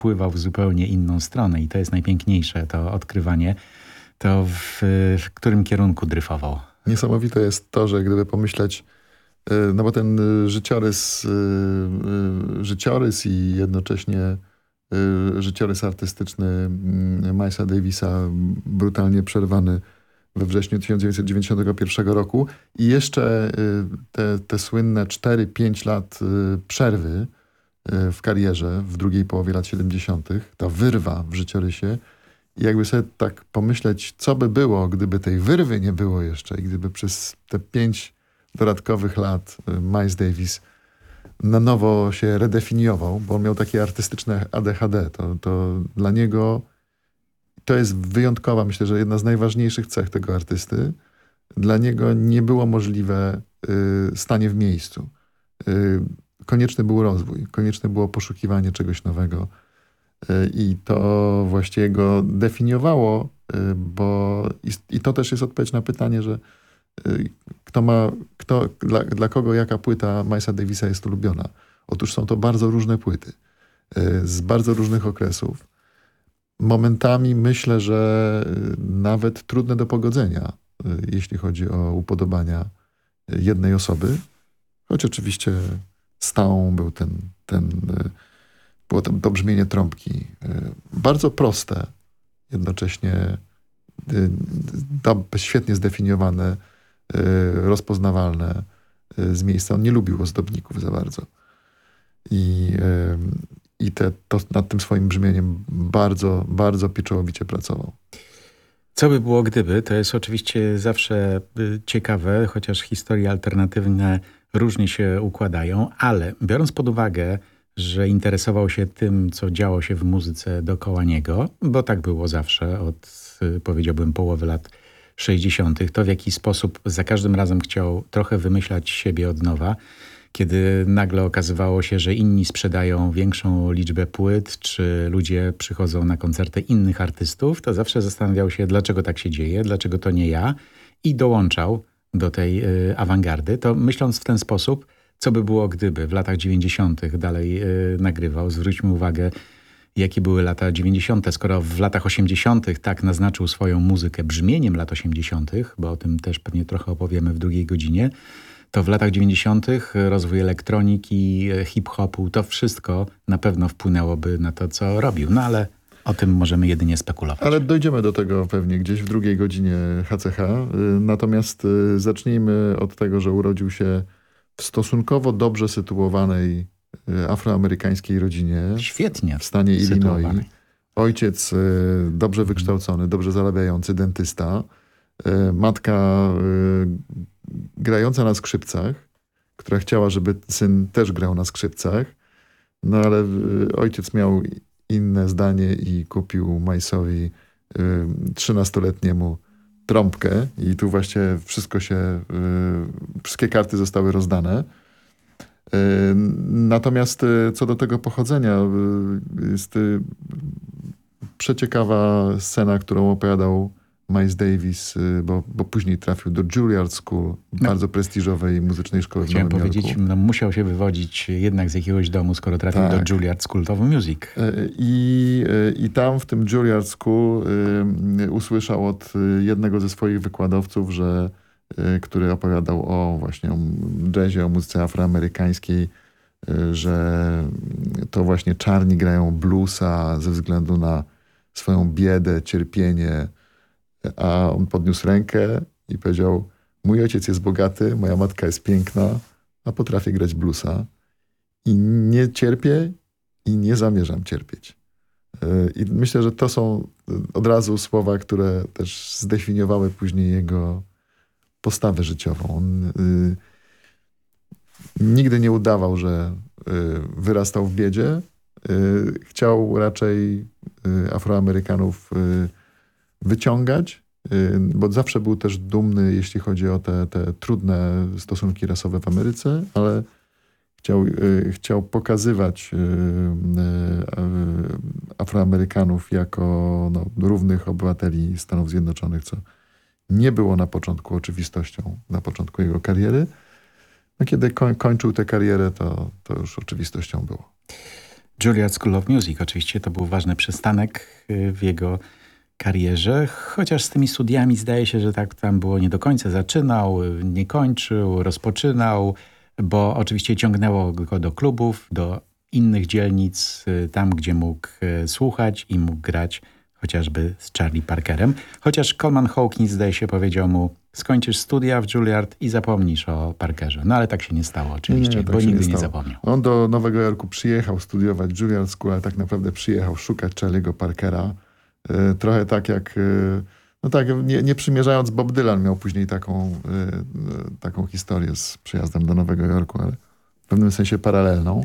pływał w zupełnie inną stronę i to jest najpiękniejsze, to odkrywanie, to w którym kierunku dryfował. Niesamowite jest to, że gdyby pomyśleć, no bo ten życiorys i jednocześnie życiorys artystyczny Milesa Davisa brutalnie przerwany we wrześniu 1991 roku i jeszcze te słynne 4-5 lat przerwy w karierze w drugiej połowie lat 70., ta wyrwa w życiorysie. I jakby sobie tak pomyśleć, co by było, gdyby tej wyrwy nie było jeszcze i gdyby przez te 5 dodatkowych lat Miles Davis na nowo się redefiniował, bo on miał takie artystyczne ADHD. To dla niego to jest wyjątkowa, myślę, że jedna z najważniejszych cech tego artysty. Dla niego nie było możliwe stanie w miejscu. Konieczny był rozwój, konieczne było poszukiwanie czegoś nowego. I to właściwie go definiowało, bo i to też jest odpowiedź na pytanie, że dla kogo jaka płyta Milesa Davisa jest ulubiona. Otóż są to bardzo różne płyty z bardzo różnych okresów. Momentami myślę, że nawet trudne do pogodzenia, jeśli chodzi o upodobania jednej osoby. Choć oczywiście stałą był było to brzmienie trąbki. Bardzo proste, jednocześnie świetnie zdefiniowane, rozpoznawalne z miejsca. On nie lubił ozdobników za bardzo. I nad tym swoim brzmieniem bardzo, bardzo pieczołowicie pracował. Co by było gdyby? To jest oczywiście zawsze ciekawe, chociaż historie alternatywne różnie się układają, ale biorąc pod uwagę, że interesował się tym, co działo się w muzyce dookoła niego, bo tak było zawsze od, powiedziałbym, połowy lat 60., to w jaki sposób za każdym razem chciał trochę wymyślać siebie od nowa, kiedy nagle okazywało się, że inni sprzedają większą liczbę płyt, czy ludzie przychodzą na koncerty innych artystów, to zawsze zastanawiał się, dlaczego tak się dzieje, dlaczego to nie ja, i dołączał do tej awangardy. To myśląc w ten sposób, co by było gdyby w latach 90. dalej nagrywał. Zwróćmy uwagę, jakie były lata 90., skoro w latach 80. tak naznaczył swoją muzykę brzmieniem lat 80., bo o tym też pewnie trochę opowiemy w drugiej godzinie, to w latach 90. rozwój elektroniki, hip-hopu, to wszystko na pewno wpłynęłoby na to, co robił. No ale o tym możemy jedynie spekulować. Ale dojdziemy do tego pewnie gdzieś w drugiej godzinie HCH. Natomiast zacznijmy od tego, że urodził się w stosunkowo dobrze sytuowanej afroamerykańskiej rodzinie. Świetnie w stanie Illinois. sytuowany. Ojciec dobrze wykształcony, dobrze zarabiający, dentysta. Matka grająca na skrzypcach, która chciała, żeby syn też grał na skrzypcach. No ale ojciec miał inne zdanie i kupił Milesowi 13-letniemu trąbkę i tu właśnie wszystkie karty zostały rozdane. Natomiast co do tego pochodzenia, jest przeciekawa scena, którą opowiadał Miles Davis, bo później trafił do Juilliard School, bardzo prestiżowej muzycznej szkoły w Nowym Jorku. Chciałem powiedzieć, musiał się wywodzić jednak z jakiegoś domu, skoro trafił do Juilliard School of Music. I tam w tym Juilliard School usłyszał od jednego ze swoich wykładowców, który opowiadał właśnie o jazzie, o muzyce afroamerykańskiej, że to właśnie czarni grają bluesa ze względu na swoją biedę, cierpienie, a on podniósł rękę i powiedział: mój ojciec jest bogaty, moja matka jest piękna, a potrafię grać bluesa i nie cierpię i nie zamierzam cierpieć. I myślę, że to są od razu słowa, które też zdefiniowały później jego postawę życiową. On nigdy nie udawał, że wyrastał w biedzie. Chciał raczej Afroamerykanów wyciągać, bo zawsze był też dumny, jeśli chodzi o te trudne stosunki rasowe w Ameryce, ale chciał pokazywać Afroamerykanów jako równych obywateli Stanów Zjednoczonych, co nie było na początku oczywistością, na początku jego kariery. No, kiedy kończył tę karierę, to już oczywistością było. Juilliard School of Music. Oczywiście to był ważny przystanek w jego karierze, chociaż z tymi studiami zdaje się, że tak tam było nie do końca. Zaczynał, nie kończył, rozpoczynał, bo oczywiście ciągnęło go do klubów, do innych dzielnic, tam gdzie mógł słuchać i mógł grać chociażby z Charlie Parkerem. Chociaż Coleman Hawkins, zdaje się, powiedział mu: skończysz studia w Juilliard i zapomnisz o Parkerze. No ale tak się nie stało oczywiście, tak bo się nigdy nie stało. zapomniał. On do Nowego Jorku przyjechał studiować Juilliard School, ale tak naprawdę przyjechał szukać Charlie'ego Parkera. Trochę tak jak, no tak, nie przymierzając, Bob Dylan miał później taką historię z przyjazdem do Nowego Jorku, ale w pewnym sensie paralelną.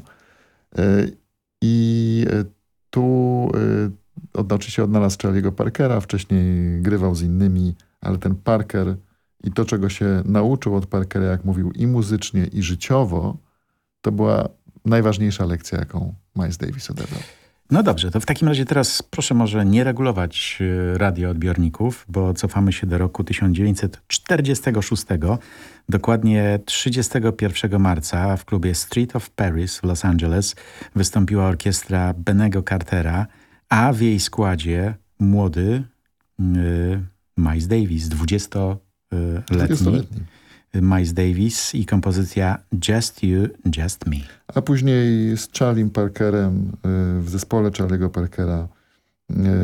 I tu oczywiście odnalazł Charlie'ego Parkera, wcześniej grywał z innymi, ale ten Parker i to, czego się nauczył od Parkera, jak mówił, i muzycznie, i życiowo, to była najważniejsza lekcja, jaką Miles Davis odebrał. No dobrze, to w takim razie teraz proszę może nie regulować radioodbiorników, bo cofamy się do roku 1946. Dokładnie 31 marca w klubie Street of Paris w Los Angeles wystąpiła orkiestra Bennego Cartera, a w jej składzie młody Miles Davis, 20-letni Miles Davis i kompozycja Just You, Just Me. A później z Charliem Parkerem, w zespole Charlie'ego Parkera,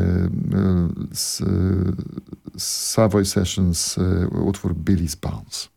z Savoy Sessions, utwór Billy's Bounce.